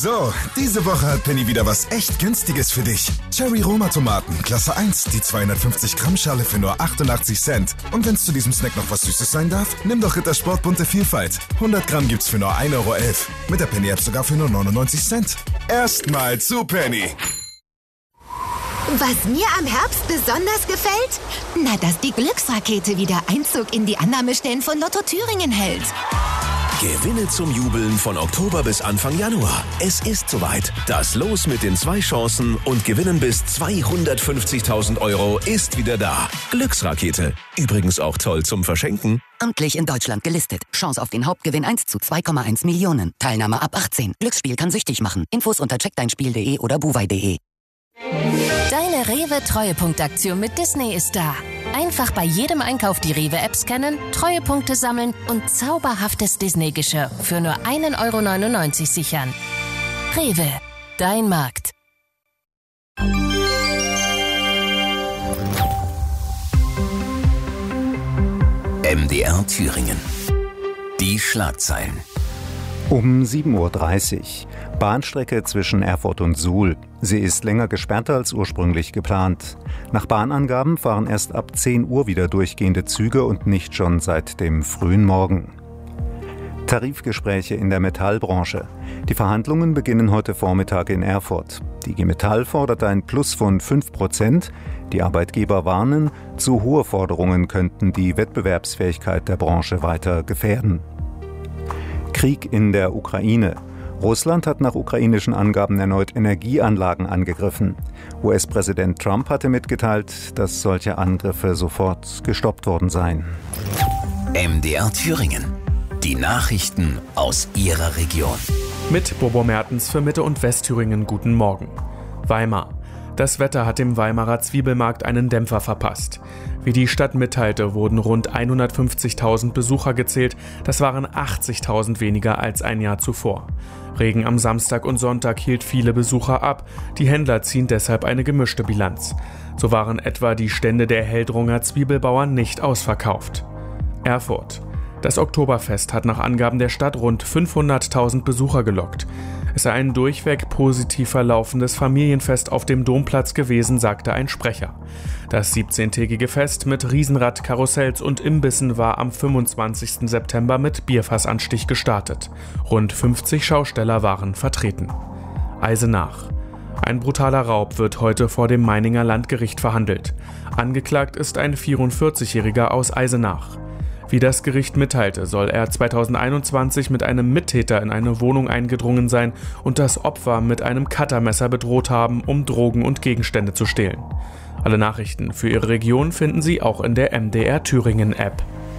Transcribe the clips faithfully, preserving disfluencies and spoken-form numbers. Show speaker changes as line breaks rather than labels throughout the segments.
So, diese Woche hat Penny wieder was echt Günstiges für dich. Cherry Roma Tomaten, Klasse eins, die zweihundertfünfzig Gramm Schale für nur achtundachtzig Cent. Und wenn es zu diesem Snack noch was Süßes sein darf, nimm doch Rittersport bunte Vielfalt. hundert Gramm gibt's für nur ein Euro elf. Mit der Penny App sogar für nur neunundneunzig Cent. Erstmal zu Penny.
Was mir am Herbst besonders gefällt? Na, dass die Glücksrakete wieder Einzug in die Annahmestellen von Lotto Thüringen hält.
Gewinne zum Jubeln von Oktober bis Anfang Januar. Es ist soweit. Das Los mit den zwei Chancen und Gewinnen bis zweihundertfünfzigtausend Euro ist wieder da. Glücksrakete. Übrigens auch toll zum Verschenken.
Amtlich in Deutschland gelistet. Chance auf den Hauptgewinn eins zu zwei Komma eins Millionen. Teilnahme ab achtzehn. Glücksspiel kann süchtig machen. Infos unter check dein spiel punkt de oder buwei punkt de.
Deine Rewe-Treuepunktaktion mit Disney ist da. Einfach bei jedem Einkauf die Rewe-App scannen, Treuepunkte sammeln und zauberhaftes Disney-Geschirr für nur ein Euro neunundneunzig sichern. Rewe, dein Markt.
M D R Thüringen. Die Schlagzeilen.
Um sieben Uhr dreißig. Bahnstrecke zwischen Erfurt und Suhl. Sie ist länger gesperrt als ursprünglich geplant. Nach Bahnangaben fahren erst ab zehn Uhr wieder durchgehende Züge und nicht schon seit dem frühen Morgen. Tarifgespräche in der Metallbranche. Die Verhandlungen beginnen heute Vormittag in Erfurt. Die I G Metall fordert ein Plus von fünf Prozent. Die Arbeitgeber warnen, zu hohe Forderungen könnten die Wettbewerbsfähigkeit der Branche weiter gefährden. Krieg in der Ukraine. Russland hat nach ukrainischen Angaben erneut Energieanlagen angegriffen. U S-Präsident Trump hatte mitgeteilt, dass solche Angriffe sofort gestoppt worden seien.
M D R Thüringen. Die Nachrichten aus Ihrer Region.
Mit Bobo Mertens für Mitte- und Westthüringen guten Morgen. Weimar. Das Wetter hat dem Weimarer Zwiebelmarkt einen Dämpfer verpasst. Wie die Stadt mitteilte, wurden rund hundertfünfzigtausend Besucher gezählt. Das waren achtzigtausend weniger als ein Jahr zuvor. Regen am Samstag und Sonntag hielt viele Besucher ab. Die Händler ziehen deshalb eine gemischte Bilanz. So waren etwa die Stände der Heldrunger Zwiebelbauern nicht ausverkauft. Erfurt. Das Oktoberfest hat nach Angaben der Stadt rund fünfhunderttausend Besucher gelockt. Es sei ein durchweg positiv verlaufendes Familienfest auf dem Domplatz gewesen, sagte ein Sprecher. Das siebzehntägige Fest mit Riesenrad, Karussells und Imbissen war am fünfundzwanzigsten September mit Bierfassanstich gestartet. Rund fünfzig Schausteller waren vertreten. Eisenach. Ein brutaler Raub wird heute vor dem Meininger Landgericht verhandelt. Angeklagt ist ein vierundvierzigjähriger aus Eisenach. Wie das Gericht mitteilte, soll er zweitausendeinundzwanzig mit einem Mittäter in eine Wohnung eingedrungen sein und das Opfer mit einem Cuttermesser bedroht haben, um Drogen und Gegenstände zu stehlen. Alle Nachrichten für Ihre Region finden Sie auch in der M D R Thüringen App.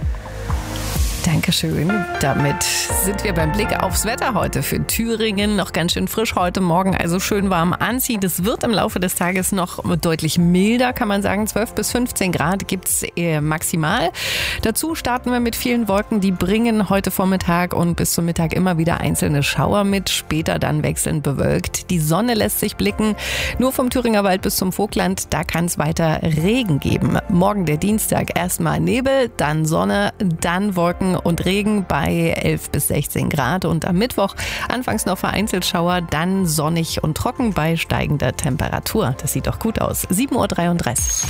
Dankeschön. Damit sind wir beim Blick aufs Wetter heute für Thüringen. Noch ganz schön frisch heute Morgen, also schön warm anziehen. Es wird im Laufe des Tages noch deutlich milder, kann man sagen. zwölf bis fünfzehn Grad gibt's maximal. Dazu starten wir mit vielen Wolken. Die bringen heute Vormittag und bis zum Mittag immer wieder einzelne Schauer mit. Später dann wechselnd bewölkt. Die Sonne lässt sich blicken. Nur vom Thüringer Wald bis zum Vogtland, da kann es weiter Regen geben. Morgen der Dienstag erstmal Nebel, dann Sonne, dann Wolken und Regen bei elf bis sechzehn Grad und am Mittwoch anfangs noch vereinzelt Schauer, dann sonnig und trocken bei steigender Temperatur. Das sieht doch gut aus. sieben Uhr dreiunddreißig.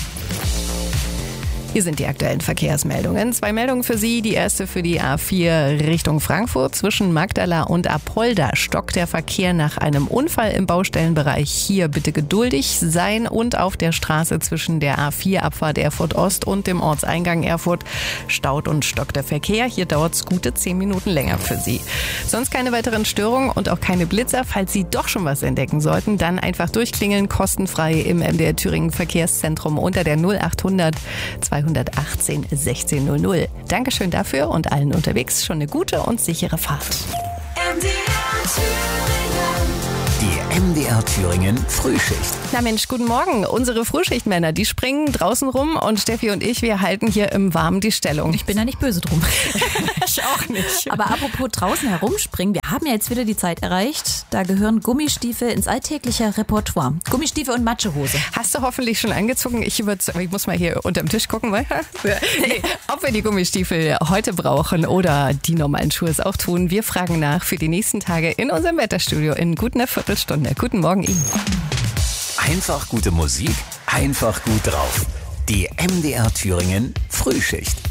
Hier sind die aktuellen Verkehrsmeldungen. Zwei Meldungen für Sie. Die erste für die A vier Richtung Frankfurt. Zwischen Magdala und Apolda stockt der Verkehr nach einem Unfall im Baustellenbereich. Hier bitte geduldig sein. Und auf der Straße zwischen der A vier Abfahrt Erfurt Ost und dem Ortseingang Erfurt staut und stockt der Verkehr. Hier dauert es gute zehn Minuten länger für Sie. Sonst keine weiteren Störungen und auch keine Blitzer. Falls Sie doch schon was entdecken sollten, dann einfach durchklingeln. Kostenfrei im M D R Thüringen Verkehrszentrum unter der null achthundert zweihundertachtzehn sechzehn null null. Dankeschön dafür und allen unterwegs schon eine gute und sichere Fahrt.
M D R Thüringen. Die M D R Thüringen Frühschicht.
Na Mensch, guten Morgen. Unsere Frühschichtmänner, die springen draußen rum und Steffi und ich, wir halten hier im Warmen die Stellung.
Ich bin da nicht böse drum.
Ich auch nicht.
Aber apropos draußen herumspringen, wir haben ja jetzt wieder die Zeit erreicht. Da gehören Gummistiefel ins alltägliche Repertoire. Gummistiefel und Matschehose.
Hast du hoffentlich schon angezogen? Ich, ich muss mal hier unterm Tisch gucken, weil, nee, ob wir die Gummistiefel heute brauchen oder die normalen Schuhe es auch tun. Wir fragen nach für die nächsten Tage in unserem Wetterstudio in gut einer Viertelstunde. Guten Morgen Ihnen.
Einfach gute Musik, einfach gut drauf. Die M D R Thüringen Frühschicht.